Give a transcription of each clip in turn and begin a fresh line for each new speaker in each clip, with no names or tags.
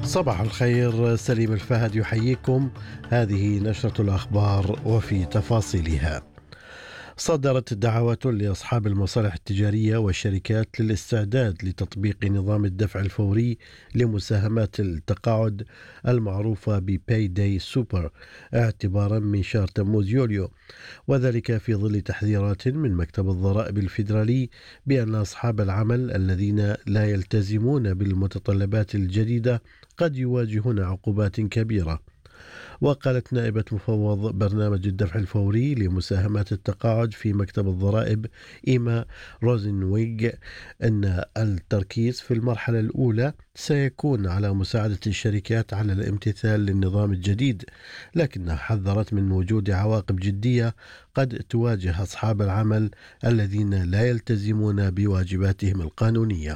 صباح الخير، سليم الفهد يحييكم. هذه نشرة الأخبار وفي تفاصيلها. صدرت دعوات لأصحاب المصالح التجارية والشركات للاستعداد لتطبيق نظام الدفع الفوري لمساهمات التقاعد المعروفة بباي داي سوبر اعتبارا من شهر تموز يوليو، وذلك في ظل تحذيرات من مكتب الضرائب الفيدرالي بأن أصحاب العمل الذين لا يلتزمون بالمتطلبات الجديدة قد يواجهون عقوبات كبيرة. وقالت نائبة مفوض برنامج الدفع الفوري لمساهمات التقاعد في مكتب الضرائب إيما روزنويغ أن التركيز في المرحلة الأولى سيكون على مساعدة الشركات على الامتثال للنظام الجديد، لكنها حذرت من وجود عواقب جدية قد تواجه أصحاب العمل الذين لا يلتزمون بواجباتهم القانونية.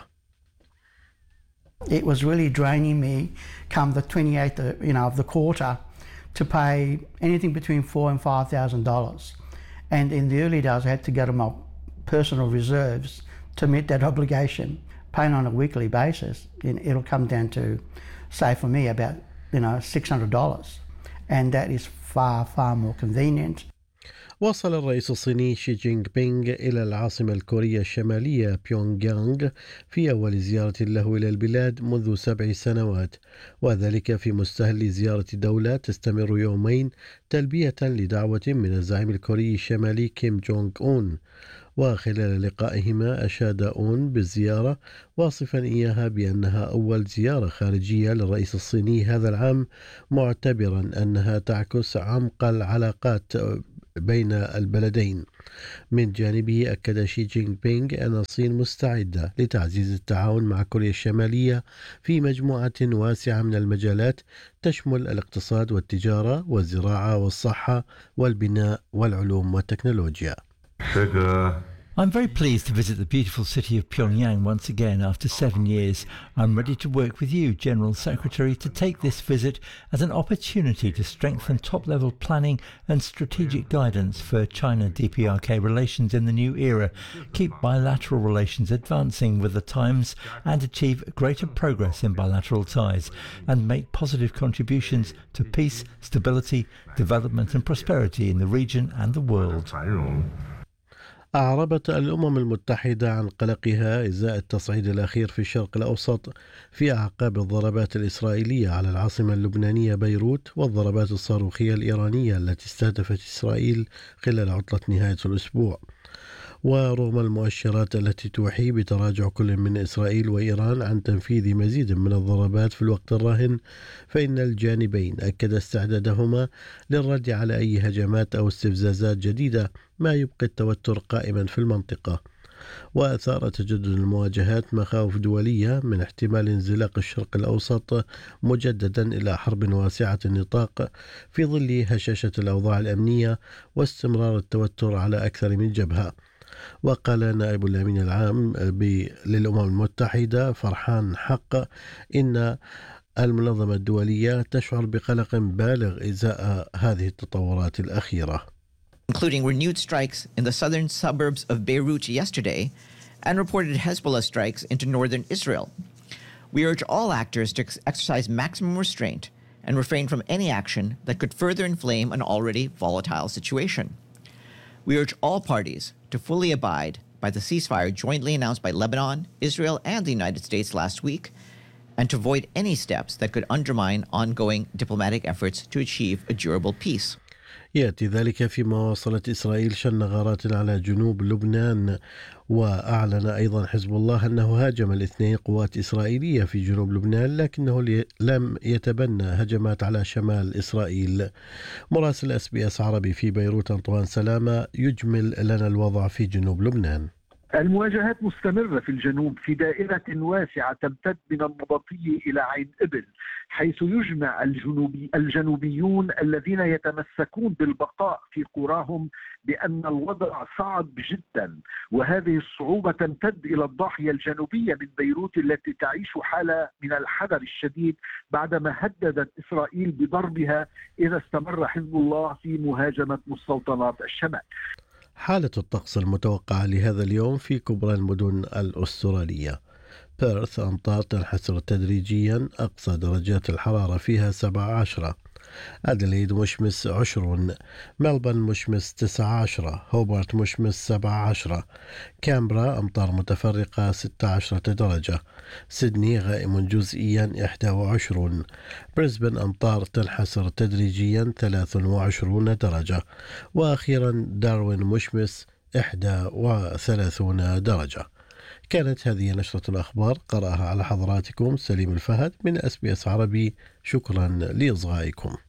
It was really draining me come the 28th of the quarter to pay anything between $4,000 and $5,000. And in the early days, I had to go to my personal reserves to meet that obligation, paying on a weekly basis. And it'll come down to, say for me, about $600. And that is far, far more convenient.
وصل الرئيس الصيني شي جينغ بينغ إلى العاصمة الكورية الشمالية بيونغ يانغ في أول زيارة له إلى البلاد منذ 7 سنوات، وذلك في مستهل زيارة دولة تستمر يومين تلبية لدعوة من الزعيم الكوري الشمالي كيم جونغ أون. وخلال لقائهما أشاد أون بالزيارة واصفا إياها بأنها أول زيارة خارجية للرئيس الصيني هذا العام، معتبرا أنها تعكس عمق العلاقات بين البلدين. من جانبه أكد شي جينغ بينغ أن الصين مستعدة لتعزيز التعاون مع كوريا الشمالية في مجموعة واسعة من المجالات تشمل الاقتصاد والتجارة والزراعة والصحة والبناء والعلوم والتكنولوجيا.
I'm very pleased to visit the beautiful city of Pyongyang once again after 7 years. I'm ready to work with you, General Secretary, to take this visit as an opportunity to strengthen top-level planning and strategic guidance for China-DPRK relations in the new era, keep bilateral relations advancing with the times and achieve greater progress in bilateral ties, and make positive contributions to peace, stability, development and prosperity in the region and the world.
أعربت الأمم المتحدة عن قلقها إزاء التصعيد الأخير في الشرق الأوسط في أعقاب الضربات الإسرائيلية على العاصمة اللبنانية بيروت والضربات الصاروخية الإيرانية التي استهدفت إسرائيل خلال عطلة نهاية الأسبوع. ورغم المؤشرات التي توحي بتراجع كل من إسرائيل وإيران عن تنفيذ مزيد من الضربات في الوقت الراهن، فإن الجانبين أكد استعدادهما للرد على أي هجمات أو استفزازات جديدة، ما يبقي التوتر قائما في المنطقة. وأثار تجدد المواجهات مخاوف دولية من احتمال انزلاق الشرق الأوسط مجددا إلى حرب واسعة النطاق في ظل هشاشة الأوضاع الأمنية واستمرار التوتر على أكثر من جبهة. وقال نائب الأمين العام للأمم المتحدة فرحان حق إن المنظمة الدولية تشعر بقلق بالغ إزاء هذه التطورات الأخيرة.
Including renewed strikes in the southern suburbs of Beirut yesterday and reported Hezbollah strikes into northern Israel. We urge all actors to exercise maximum restraint and refrain from any action that could further inflame an already volatile situation. We urge all parties to fully abide by the ceasefire jointly announced by Lebanon, Israel, and the United States last week, and to avoid any steps that could undermine ongoing diplomatic efforts to achieve a durable peace.
يأتي ذلك فيما واصلت إسرائيل شن غارات على جنوب لبنان، وأعلن أيضا حزب الله أنه هاجم الاثنين قوات إسرائيلية في جنوب لبنان، لكنه لم يتبنى هجمات على شمال إسرائيل. مراسل SBS عربي في بيروت أنطوان سلامة يجمل لنا الوضع في جنوب لبنان.
المواجهات مستمرة في الجنوب في دائرة واسعة تمتد من النبطية إلى عين إبل، حيث يجمع الجنوبيون الذين يتمسكون بالبقاء في قراهم بأن الوضع صعب جدا، وهذه الصعوبة تمتد إلى الضاحية الجنوبية من بيروت التي تعيش حالة من الحذر الشديد بعدما هددت إسرائيل بضربها إذا استمر حزب الله في مهاجمة مستوطنات الشمال.
حالة الطقس المتوقعة لهذا اليوم في كبرى المدن الأسترالية: بيرث أمطار تنحسر تدريجيا، أقصى درجات الحرارة فيها 17. أدليد مشمس 20. ملبن مشمس 19. هوبارت مشمس 17. كامبرا أمطار متفرقة 16 درجة. سيدني غائم جزئيا 21. بريسبن أمطار تنحسر تدريجيا 23 درجة. وأخيرا داروين مشمس 31 درجة. كانت هذه نشرة الأخبار قرأها على حضراتكم سليم الفهد من SBS عربي. شكرا لإصغائكم.